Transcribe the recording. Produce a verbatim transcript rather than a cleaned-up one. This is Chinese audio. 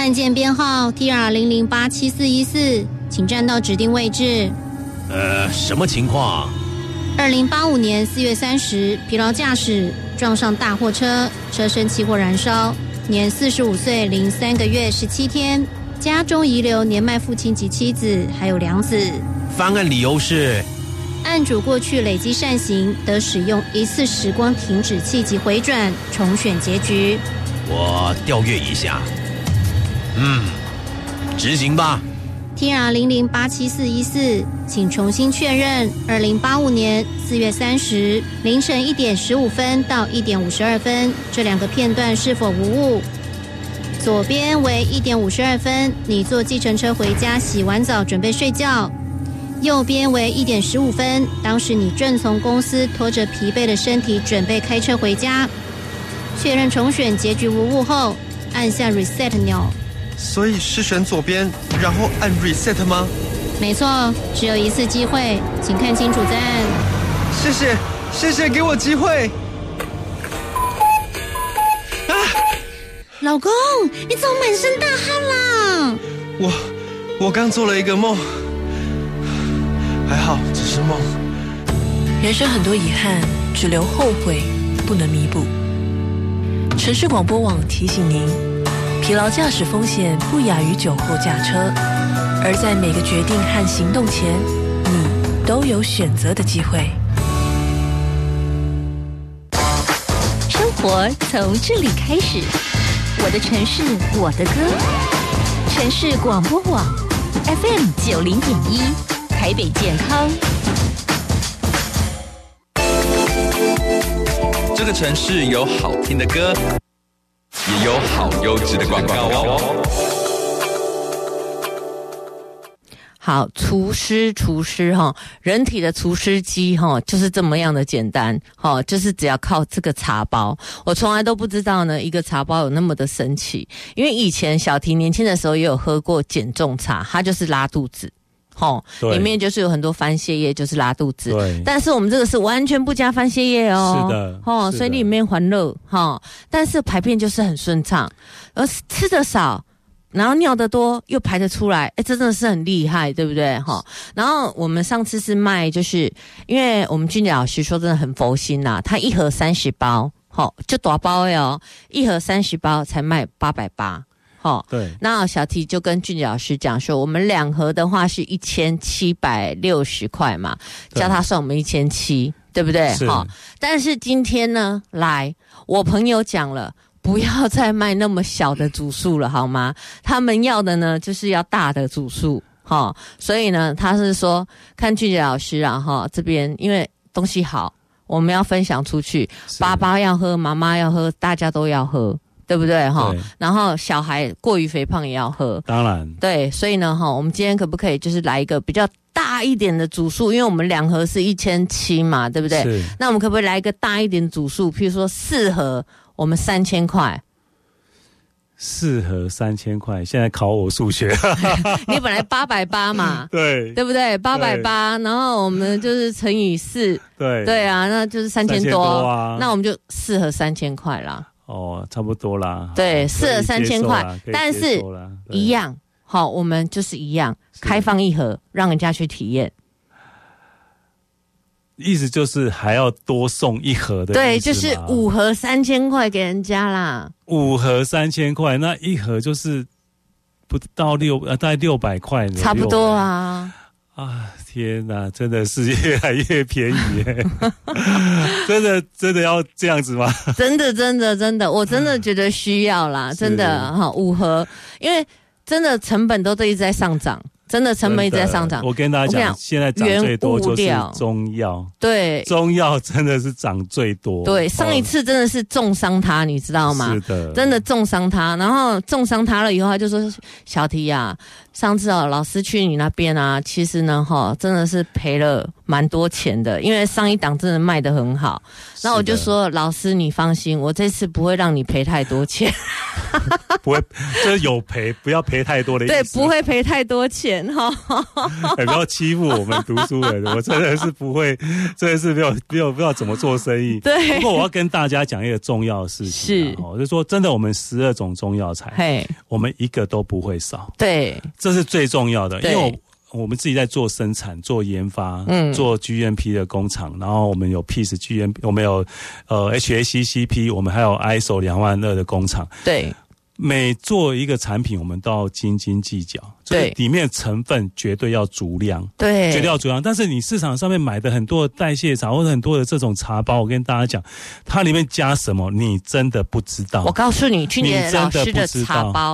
案件编号 T R 零零八七四一四，请站到指定位置。 呃，什么情况？ 二零八五年四月三十，疲劳驾驶撞上大货车，车身起火燃烧，年四十五岁零三个月十七天，家中遗留年迈父亲及妻子，还有两子。 翻案理由是， 案主过去累积善行，得使用一次时光停止器及回转重选结局。 我调阅一下。嗯，执行吧。 T R 零零八七四一四，请重新确认二零八五年四月三十凌晨一点十五分到一点五十二分这两个片段是否无误。左边为一点五十二分，你坐计程车回家，洗完澡准备睡觉。右边为一点十五分，当时你正从公司拖着疲惫的身体准备开车回家。确认重选结局无误后，按下 reset 钮。 所以是选左边，然后按 reset 吗？ 没错，只有一次机会，请看清楚再按。 谢谢，谢谢给我机会。啊！ 老公，你怎么满身大汗啦？ 我我刚做了一个梦，还好只是梦。 人生很多遗憾，只留后悔，不能弥补。城市广播网提醒您，疲劳驾驶风险不亚于酒后驾车，而在每个决定和行动前，你都有选择的机会。 生活从这里开始，我的城市，我的歌。城市广播网 F M 九零点一，台北健康。 这个城市有好听的歌，也有好优质的广告哦。 好，除湿除湿哈，人体的除湿机哈就是这么样的简单哈，就是只要靠这个茶包。我从来都不知道呢，一个茶包有那么的神奇，因为以前小婷年轻的时候也有喝过减重茶，它就是拉肚子。吼，里面就是有很多番泻叶，就是拉肚子。 对， 但是我们这个是完全不加番泻叶哦。 是的， 吼，所以里面还热哈，但是排便就是很顺畅，而吃的少，然后尿得多又排得出来，哎，真的是很厉害，对不对？哈，然后我们上次是卖，就是因为我们俊杰老师说真的很佛心呐、啊，他一盒三十包，吼，就大包哦，一盒三十包才卖八百八。哦， 对， 那小提就跟俊杰老师讲说，我们两盒的话是一千七百六十块嘛，叫他算我们一千七，对不对？ 是、 哦。但是今天呢，来，我朋友讲了，不要再卖那么小的组数了，好吗？他们要的呢，就是要大的组数，哈、哦。所以呢，他是说，看俊杰老师啊，哈、哦，这边因为东西好，我们要分享出去，爸爸要喝，妈妈要喝，大家都要喝。对不对哈？然后小孩过于肥胖也要喝， 当然对，所以呢哈，我们今天可不可以就是来一个比较大一点的组数？因为我们两盒是一千七嘛，对不对？ 是。 那我们可不可以来一个大一点的组数？譬如说四盒，我们三千块。 四盒三千块，现在考我数学。 你本来八百八嘛， 对， 对不对？八百八，然后我们就是乘以四， 对， 对啊，那就是三千多啊。 那我们就四盒三千块啦。 哦，差不多啦。 对，四盒三千块，但是一样，好，我们就是一样，开放一盒，让人家去体验。 意思就是还要多送一盒的， 对，就是五盒三千块给人家啦。 五盒三千块，那一盒就是不到六，呃，大概六百块， 差不多啊。 啊，天哪，真的是越来越便宜耶！真的真的要这样子吗？ 真的真的真的，我真的觉得需要啦，真的哈，五盒，因为真的成本都都一直在上涨。真的成本一直在上涨。 我跟大家讲，现在涨最多就是中药， 对， 中药真的是涨最多。 对，上一次真的是重伤他，你知道吗？ 是的， 真的重伤他，然后重伤他了以后，他就说：“小提啊， 上次哦，老师去你那边啊，其实呢，哈，真的是赔了蛮多钱的，因为上一档真的卖得很好。那我就说，老师你放心，我这次不会让你赔太多钱。 不会，就是有赔，不要赔太多的意思。 对，不会赔太多钱哈。 欸、不要欺负我们读书人，我真的是不会，真的是没有没有不知道怎么做生意。 对。 不过我要跟大家讲一个重要的事情、啊，是，就是说真的，我们十二种中药材，嘿，我们一个都不会少。 对， 这是最重要的，因为我。我们自己在做生产、做研发、嗯、做 G M P 的工厂，然后我们有 P I S G M P， 我们有呃 H A C C P， 我们还有 I S O 两万二的工厂。 对， 每做一个产品，我们都要斤斤计较，对，里面成分绝对要足量， 对， 绝对要足量。但是你市场上面买的很多的代谢茶或者很多的这种茶包，我跟大家讲，它里面加什么，你真的不知道。 我告诉你，去年老师的茶包。